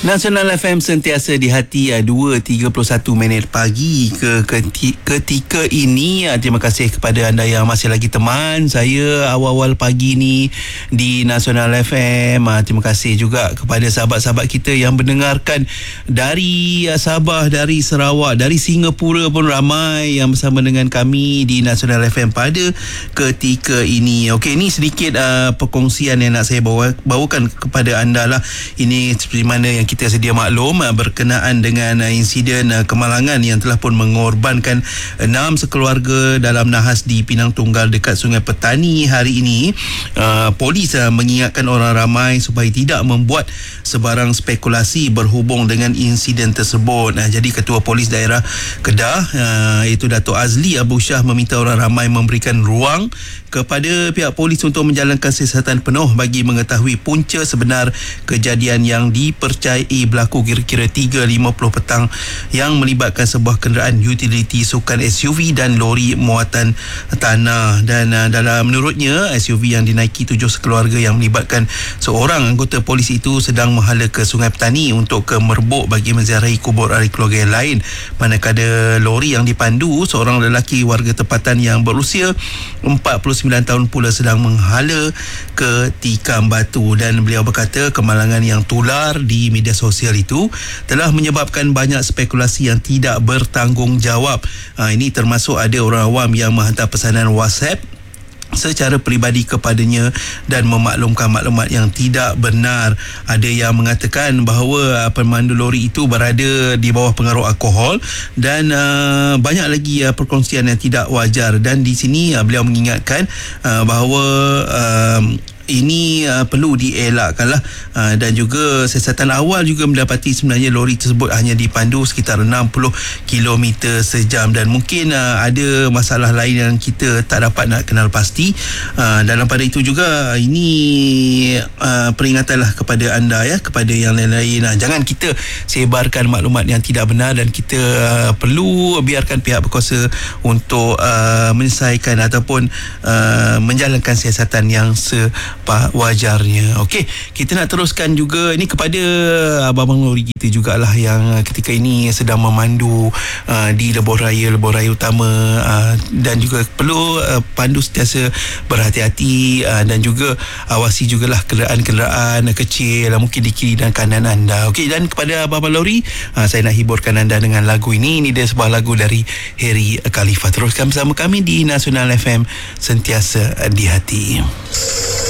Nasional FM sentiasa di hati 2.31 minit pagi ketika ini. Terima kasih kepada anda yang masih lagi teman saya awal-awal pagi ni di Nasional FM. Terima kasih juga kepada sahabat-sahabat kita yang mendengarkan dari Sabah, dari Sarawak, dari Singapura pun ramai yang bersama dengan kami di Nasional FM pada ketika ini. Okey, ini sedikit perkongsian yang nak saya bawakan kepada anda lah. Ini seperti mana yang kita sedia maklum berkenaan dengan insiden kemalangan yang telah pun mengorbankan 6 sekeluarga dalam nahas di Pinang Tunggal dekat Sungai Petani hari ini. Polis mengingatkan orang ramai supaya tidak membuat sebarang spekulasi berhubung dengan insiden tersebut. Jadi Ketua Polis Daerah Kedah iaitu Dato' Azli Abu Shah meminta orang ramai memberikan ruang kepada pihak polis untuk menjalankan siasatan penuh bagi mengetahui punca sebenar kejadian yang dipercayai berlaku kira-kira 3.50 petang yang melibatkan sebuah kenderaan utility sukan SUV dan lori muatan tanah. Dan dalam menurutnya SUV yang dinaiki 7 sekeluarga yang melibatkan seorang anggota polis itu sedang menghala ke Sungai Petani untuk ke Merbuk bagi menziarahi kubur ahli keluarga yang lain. Manakala lori yang dipandu seorang lelaki warga tempatan yang berusia 49 tahun pula sedang menghala ke Tikam Batu. Dan beliau berkata kemalangan yang tular di media sosial itu telah menyebabkan banyak spekulasi yang tidak bertanggungjawab. Ini termasuk ada orang awam yang menghantar pesanan WhatsApp secara peribadi kepadanya dan memaklumkan maklumat yang tidak benar. Ada yang mengatakan bahawa pemandu lori itu berada di bawah pengaruh alkohol dan banyak lagi perkongsian yang tidak wajar. Dan di sini beliau mengingatkan bahawa ini perlu dielakkanlah, dan juga siasatan awal juga mendapati sebenarnya lori tersebut hanya dipandu sekitar 60 km sejam dan mungkin ada masalah lain yang kita tak dapat nak kenal pasti. Dalam pada itu juga ini peringatanlah kepada anda kepada yang lain-lain. Jangan kita sebarkan maklumat yang tidak benar dan kita perlu biarkan pihak berkuasa untuk menyelesaikan ataupun menjalankan siasatan yang wajarnya. Okey, kita nak teruskan juga ini kepada abang-abang lori kita jugalah yang ketika ini sedang memandu di lebuh raya utama, dan juga perlu pandu sentiasa berhati-hati dan juga awasi jugalah kenderaan kecil mungkin di kiri dan kanan anda. Okey, dan kepada abang-abang lori saya nak hiburkan anda dengan lagu ini. Ini dia sebuah lagu dari Harry Khalifah. Teruskan bersama kami di Nasional FM sentiasa di hati.